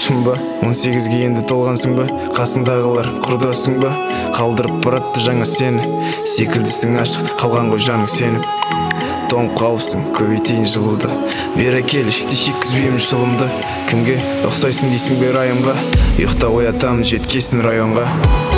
шын ба? 18-ге енді толғансың ба? Қасыңдағылар құрдасың ба? Қалдырып баратты жаңа сені, секілдісің ашық, қалған ғой жаның сеніп. Тоңып қалыпсың, көбейтейін жылуды, бері кел, іште шеккізбеймін шылымды. Кімге ұқсайсың дейсің бе райымға? Ұйықта оятамын жеткесін районға.